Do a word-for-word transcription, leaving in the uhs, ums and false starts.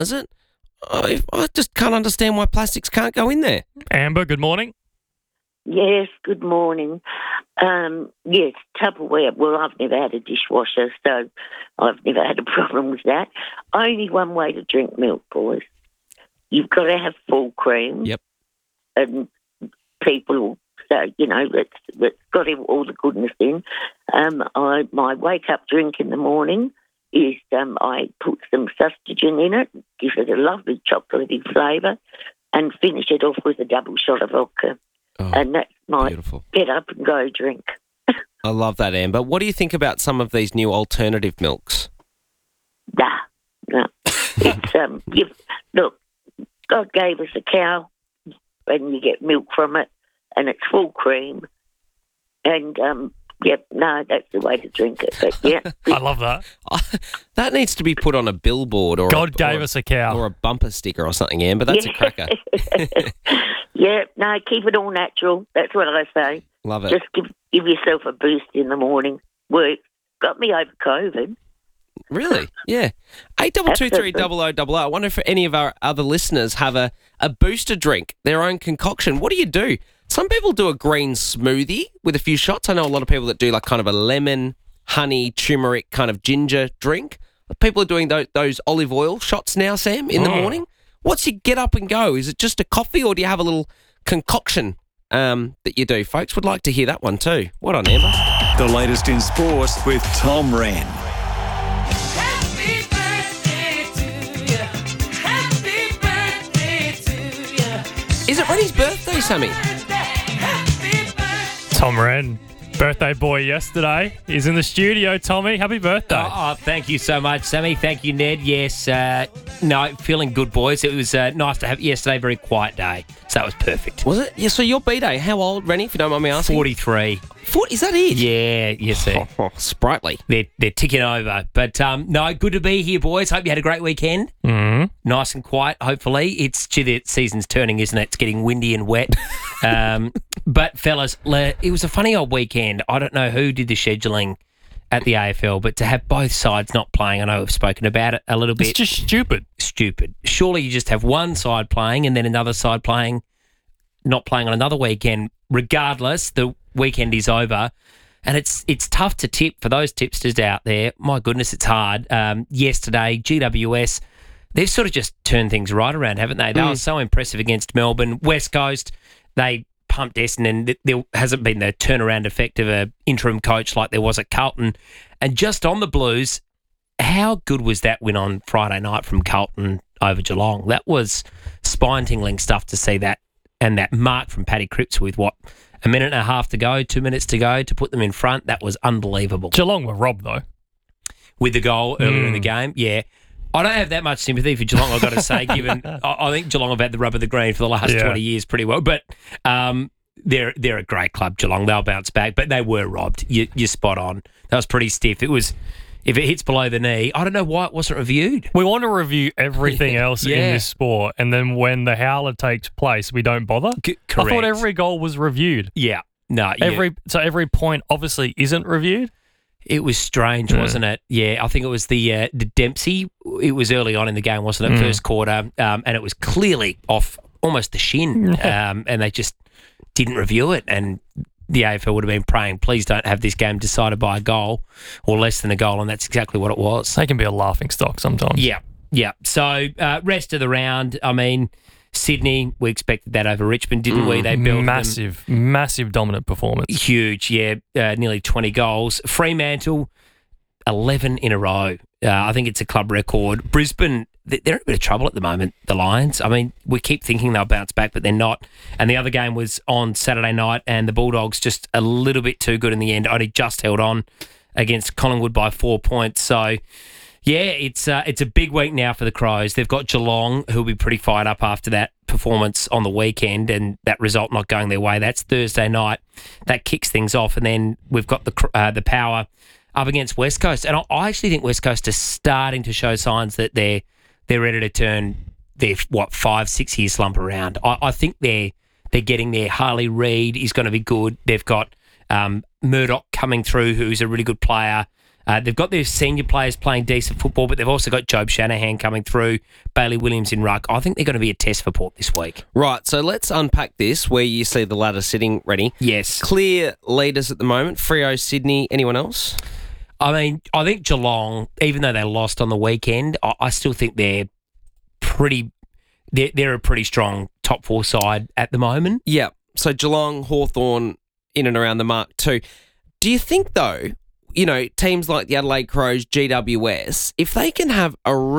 is it? I, I just can't understand why plastics can't go in there. Amber, good morning. Yes, good morning. Um, yes, Tupperware. Well, I've never had a dishwasher, so I've never had a problem with that. Only one way to drink milk, boys. You've got to have full cream. Yep. And people say, you know, that's, that's got all the goodness in. Um, I, my wake-up drink in the morning is um, I put some Sustagen in it, give it a lovely chocolatey flavour, and finish it off with a double shot of vodka. Oh, and that's my beautiful. Get up and go drink. I love that, Amber. What do you think about some of these new alternative milks? Nah, no. It's, um, you, look, God gave us a cow, and you get milk from it, and it's full cream, and, um, yep, no, that's the way to drink it. But yeah, I love that. That needs to be put on a billboard or God a, gave or, us a cow. or a bumper sticker or something, Amber. That's yeah. a cracker. Yeah, no, keep it all natural. That's what I say. Love it. Just give give yourself a boost in the morning. Work got me over COVID. Really? Yeah. Eight double two three double o double o. I wonder if any of our other listeners have a, a booster drink, their own concoction. What do you do? Some people do a green smoothie with a few shots. I know a lot of people that do like kind of a lemon, honey, turmeric kind of ginger drink. People are doing those, those olive oil shots now, Sam, in the Oh. morning. What's your get up and go? Is it just a coffee or do you have a little concoction um, that you do? Folks would like to hear that one too. What on, Amber? The latest in sport with Tom Wren. Happy birthday to you. Happy birthday to you. Is it Rennie's birthday, Sammy? Happy birthday. Tom Wren, birthday boy yesterday. He's in the studio, Tommy. Happy birthday. Oh, oh, thank you so much, Sammy. Thank you, Ned. Yes, uh, no, feeling good, boys. It was uh, nice to have yesterday, very quiet day. So that was perfect. Was it? Yeah, so your B-Day, how old, Rennie, if you don't mind me asking? forty-three. forty, is that it? Yeah, yes, sir. Oh, oh, sprightly. They're, they're ticking over. But um, no, good to be here, boys. Hope you had a great weekend. Mm. Nice and quiet, hopefully. It's, gee, the season's turning, isn't it? It's getting windy and wet. um, but, fellas, le- it was a funny old weekend. I don't know who did the scheduling at the A F L, but to have both sides not playing, I know we've spoken about it a little bit. It's just stupid. Stupid. Surely you just have one side playing and then another side playing, not playing on another weekend. Regardless, the weekend is over. And it's it's tough to tip for those tipsters out there. My goodness, it's hard. Um, yesterday, G W S, they've sort of just turned things right around, haven't they? They Mm. were so impressive against Melbourne. West Coast, they pumped Essendon, and there hasn't been the turnaround effect of an interim coach like there was at Carlton. And just on the Blues, how good was that win on Friday night from Carlton over Geelong? That was spine-tingling stuff to see that, and that mark from Paddy Cripps with, what, a minute and a half to go, two minutes to go to put them in front. That was unbelievable. Geelong were robbed, though. With the goal earlier in the Mm. game, yeah. I don't have that much sympathy for Geelong, I've got to say, given I I think Geelong have had the rub of the green for the last Yeah. twenty years pretty well. But um, they're they're a great club, Geelong. They'll bounce back, but they were robbed. You, you're spot on. That was pretty stiff. It was, if it hits below the knee, I don't know why it wasn't reviewed. We want to review everything else in Yeah. this sport, and then when the howler takes place, we don't bother. C- I thought correct. every goal was reviewed. Yeah. No, yeah. Every So every point obviously isn't reviewed. It was strange, wasn't it? Yeah, I think it was the uh, the Dempsey. It was early on in the game, wasn't it? Mm. First quarter, um, and it was clearly off almost the shin, um, and they just didn't review it. And the A F L would have been praying, please don't have this game decided by a goal or less than a goal, and that's exactly what it was. They can be a laughing stock sometimes. Yeah, yeah. So uh, rest of the round, I mean, Sydney, we expected that over Richmond, didn't we? They built them massive, massive dominant performance. huge, yeah, uh, nearly twenty goals. Fremantle, eleven in a row. Uh, I think it's a club record. Brisbane, th- they're in a bit of trouble at the moment, the Lions. I mean, we keep thinking they'll bounce back, but they're not. And the other game was on Saturday night, and the Bulldogs just a little bit too good in the end, only just held on against Collingwood by four points. So, yeah, it's uh, it's a big week now for the Crows. They've got Geelong, who'll be pretty fired up after that performance on the weekend and that result not going their way. That's Thursday night. That kicks things off. And then we've got the uh, the Power up against West Coast. And I I actually think West Coast is starting to show signs that they're they're ready to turn their, what, five, six year slump around. I, I think they're, they're getting there. Harley Reid is going to be good. They've got um, Murdoch coming through, who's a really good player. Uh, they've got their senior players playing decent football, but they've also got Job Shanahan coming through, Bailey Williams in ruck. I think they're going to be a test for Port this week. Right, so let's unpack this where you see the ladder sitting ready. Yes. Clear leaders at the moment. Freo, Sydney, anyone else? I mean, I think Geelong, even though they lost on the weekend, I, I still think they're pretty. They're, they're a pretty strong top four side at the moment. Yeah, so Geelong, Hawthorn, in and around the mark too. Do you think, though, you know, teams like the Adelaide Crows, G W S, if they can have a